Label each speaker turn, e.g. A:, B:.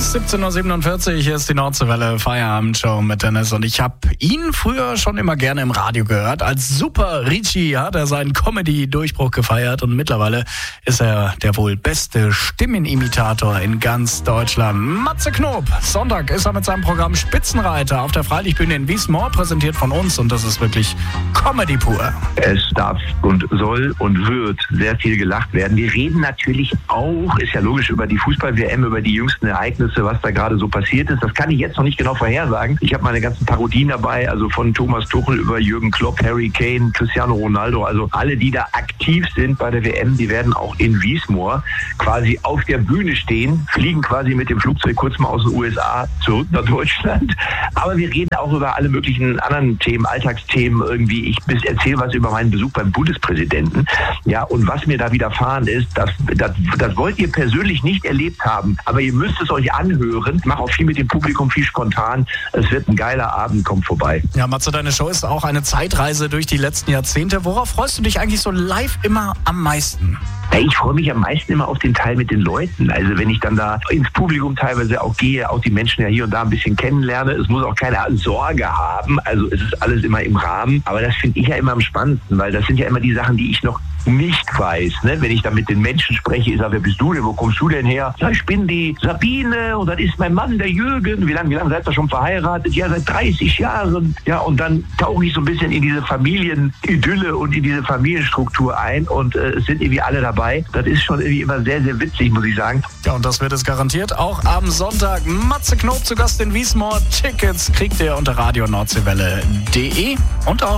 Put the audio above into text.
A: 17.47 Uhr, hier ist die Nordseewelle Feierabendshow mit Dennis und ich habe ihn früher schon immer gerne im Radio gehört. Als Super Ricci hat er seinen Comedy-Durchbruch gefeiert und mittlerweile ist er der wohl beste Stimmenimitator in ganz Deutschland. Matze Knob, Sonntag ist er mit seinem Programm Spitzenreiter auf der Freilichtbühne in Wiesmoor, präsentiert von uns und das ist wirklich Comedy pur.
B: Es darf und soll und wird sehr viel gelacht werden. Wir reden natürlich auch, ist ja logisch, über die Fußball-WM, über die jüngsten Ereignisse, was da gerade so passiert ist. Das kann ich jetzt noch nicht genau vorhersagen. Ich habe meine ganzen Parodien dabei, also von Thomas Tuchel über Jürgen Klopp, Harry Kane, Cristiano Ronaldo, also alle, die da aktiv sind bei der WM, die werden auch in Wiesmoor quasi auf der Bühne stehen, fliegen quasi mit dem Flugzeug kurz mal aus den USA zurück nach Deutschland. Aber wir reden auch über alle möglichen anderen Themen, Alltagsthemen irgendwie. Ich erzähle was über meinen Besuch beim Bundespräsidenten. Ja, und was mir da widerfahren ist, das wollt ihr persönlich nicht erlebt haben, aber ihr müsst es euch anhören. Ich mache auch viel mit dem Publikum, viel spontan. Es wird ein geiler Abend, kommt vorbei.
A: Ja, Matze, deine Show ist auch eine Zeitreise durch die letzten Jahrzehnte. Worauf freust du dich eigentlich so live immer am meisten?
B: Ich freue mich am meisten immer auf den Teil mit den Leuten. Also wenn ich dann da ins Publikum teilweise auch gehe, auch die Menschen ja hier und da ein bisschen kennenlerne. Es muss auch keine Sorge haben. Also es ist alles immer im Rahmen. Aber das finde ich ja immer am spannendsten, weil das sind ja immer die Sachen, die ich noch nicht weiß. Ne? Wenn ich dann mit den Menschen spreche, ich sage, wer bist du denn, wo kommst du denn her? Ja, ich bin die Sabine und das ist mein Mann, der Jürgen. Wie lange seid ihr schon verheiratet? Ja, seit 30 Jahren. Ja, und dann tauche ich so ein bisschen in diese Familienidylle und in diese Familienstruktur ein und es sind irgendwie alle dabei. Das ist schon irgendwie immer sehr, sehr witzig, muss ich sagen.
A: Ja, und das wird es garantiert auch am Sonntag. Matze Knob zu Gast in Wiesmoor. Tickets kriegt ihr unter radionordsewelle.de und auch